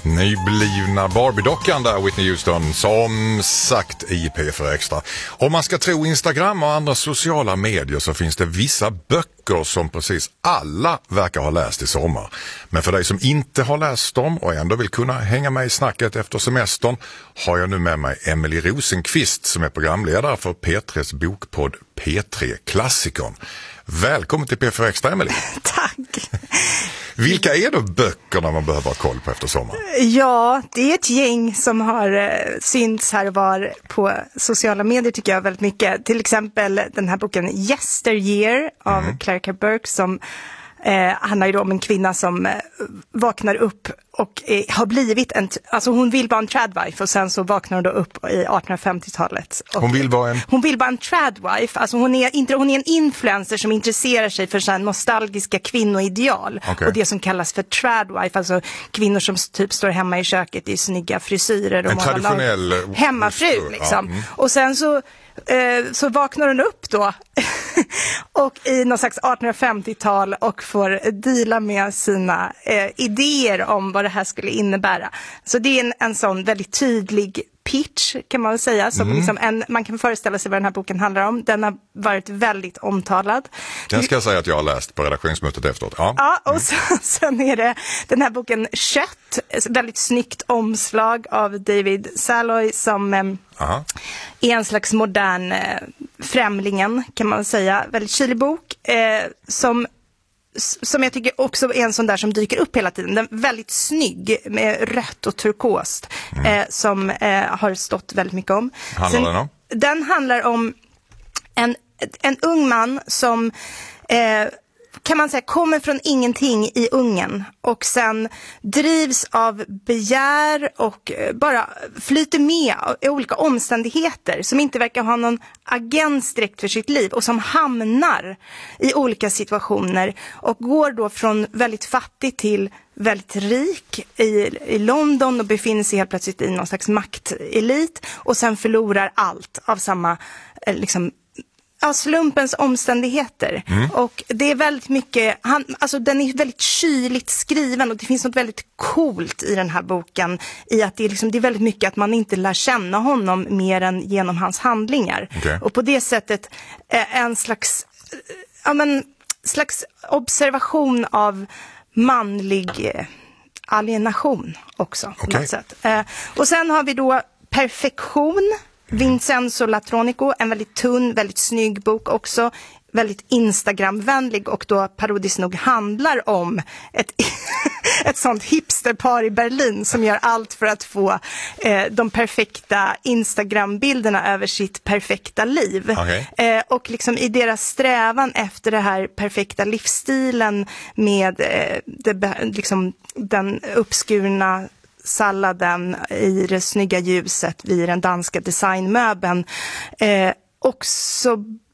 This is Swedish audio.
Nyblivna Barbie-dockan där, Whitney Houston, som sagt i P4 Extra. Om man ska tro Instagram och andra sociala medier så finns det vissa böcker som precis alla verkar ha läst i sommar. Men för dig som inte har läst dem och ändå vill kunna hänga med i snacket efter semestern har jag nu med mig Emily Rosenqvist som är programledare för P3s bokpodd P3 Klassikern. Välkommen till P4 Extra, Emily. Tack. Vilka är då böckerna man behöver ha koll på efter sommar? Ja, det är ett gäng som har synts här och var på sociala medier tycker jag väldigt mycket. Till exempel den här boken Yesteryear av Clarissa Burke som handlar ju då om en kvinna som vaknar upp och har blivit alltså hon vill vara en tradwife och sen så vaknar hon då upp i 1850-talet. Hon vill vara en tradwife, alltså hon är en influencer som intresserar sig för sådana nostalgiska kvinnoideal. Okay. Och det som kallas för tradwife, alltså kvinnor som typ står hemma i köket i snygga frisyrer och en traditionell hemmafru liksom. Ja. Och sen så vaknar hon upp då och i någon slags 1850-tal och får deala med sina idéer om vad det här skulle innebära. Så det är en sån väldigt tydlig pitch kan man väl säga som liksom man kan föreställa sig vad den här boken handlar om. Den har varit väldigt omtalad. Den ska jag säga att jag har läst på redaktionsmötet efteråt. Ja, och sen är det den här boken Kött, väldigt snyggt omslag av David Saloy som är en slags modern främlingen kan man säga. Väldigt kylig bok som jag tycker också är en sån där som dyker upp hela tiden. Den är väldigt snygg med rött och turkost som har stått väldigt mycket om. Den handlar om en ung man som kan man säga kommer från ingenting i Ungern och sen drivs av begär och bara flyter med i olika omständigheter som inte verkar ha någon agent direkt för sitt liv och som hamnar i olika situationer och går då från väldigt fattig till väldigt rik i London och befinner sig helt plötsligt i någon slags maktelit och sen förlorar allt av samma slumpens omständigheter. Och det är väldigt mycket alltså den är väldigt kyligt skriven och det finns något väldigt coolt i den här boken i att det är väldigt mycket att man inte lär känna honom mer än genom hans handlingar. Okay. Och på det sättet en slags observation av manlig alienation också på något sätt. Och sen har vi då Perfektion, Vincenzo Latronico, en väldigt tunn, väldigt snygg bok också, väldigt Instagramvänlig och då parodiskt nog handlar om ett sånt hipsterpar i Berlin som gör allt för att få de perfekta Instagrambilderna över sitt perfekta liv. Okay. Och liksom i deras strävan efter det här perfekta livsstilen med den uppskurna salladen i det snygga ljuset vid den danska designmöbeln. Och så